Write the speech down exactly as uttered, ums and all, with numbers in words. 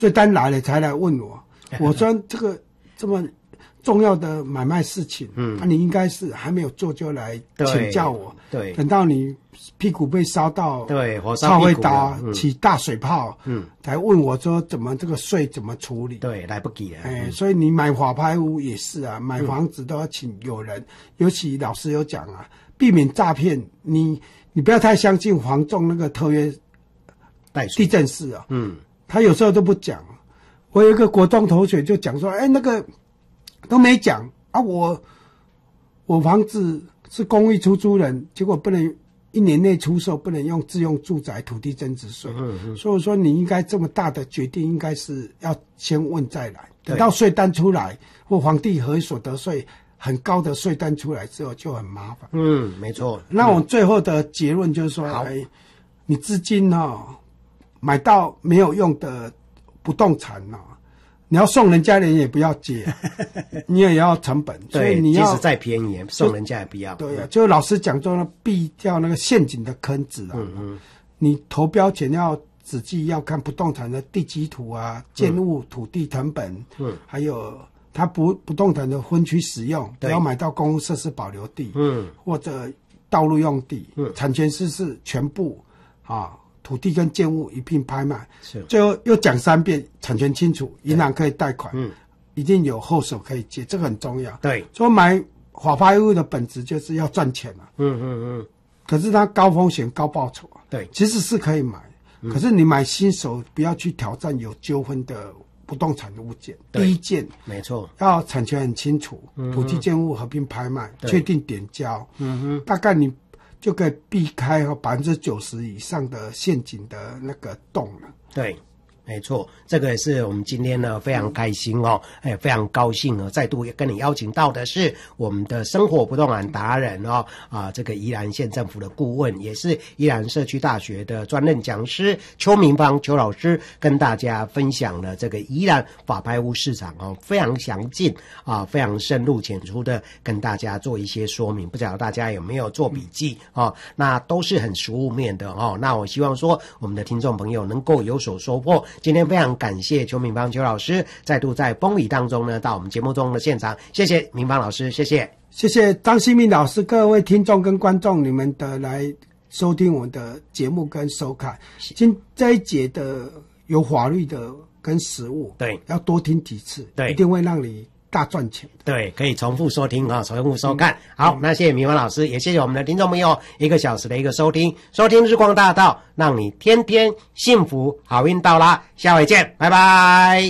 税单来了才来问我，我说这个这么重要的买卖事情，嗯，啊，你应该是还没有做就来请教我， 对， 等到你屁股被烧到， 对，火烧屁股打起大水泡，嗯，才问我说怎么这个税怎么处理？ 对，来不及了。 哎、嗯，所以你买法拍屋也是啊，买房子都要请有人，嗯、尤其老师有讲啊，避免诈骗，你你不要太相信房仲那个特约地震师啊，嗯，他有时候都不讲。我有一个国中同学就讲说，哎、欸，那个都没讲啊，我我房子是公寓出租人，结果不能一年内出售，不能用自用住宅土地增值税。嗯嗯。所以说你应该这么大的决定，应该是要先问再来，等到税单出来或房地合一所得税很高的税单出来之后就很麻烦。 嗯，没错。 那我最后的结论就是说，哎、欸，你资金哦买到没有用的不动产哦，你要送人家人也不要接，你也要成本，所以你要即使再便宜送人家也不要。 对啊，就老师讲说呢，避掉那个陷阱的坑子啊。嗯嗯。你投标前要仔细要看不动产的地基图啊、建物土地成本，嗯，还有它不不动产的分区使用，不要买到公共设施保留地，嗯，或者道路用地，嗯，产权是是全部啊。土地跟建物一并拍卖，是最后又讲三遍，产权清楚，银行可以贷款，嗯，一定有后手可以借，这个很重要。 对， 所以买法拍屋的本质就是要赚钱啊。嗯嗯嗯。可是它高风险高报酬啊。 对， 其实是可以买，嗯、可是你买新手不要去挑战有纠纷的不动产的物件。第一件， 没错， 要产权很清楚，嗯、土地建物合并拍卖，确定点交。嗯哼，大概你就可以避开百分之九十以上的陷阱的那个洞了。 对，没错，这个也是我们今天呢非常开心哦，哎，非常高兴哦，再度跟你邀请到的是我们的生活不动产达人哦，啊，这个宜兰县政府的顾问，也是宜兰社区大学的专任讲师邱明芳邱老师，跟大家分享了这个宜兰法拍屋市场哦，非常详尽啊，非常深入浅出的跟大家做一些说明，不知道大家有没有做笔记哦？那都是很实务面的哦。那我希望说我们的听众朋友能够有所收获。今天非常感谢邱明芳邱老师再度在风雨当中呢到我们节目中的现场，谢谢明芳老师，谢谢， 谢谢张新民老师，各位听众跟观众，你们的来收听我的节目跟收看。今这一节的有法律的跟实务， 对， 要多听几次， 对， 一定会让你大赚钱。 对，可以重复收听啊，重复收看。嗯、好，那谢谢明芳老师，也谢谢我们的听众朋友一个小时的一个收听，收听日光大道，让你天天幸福，好运到啦，下回见，拜拜。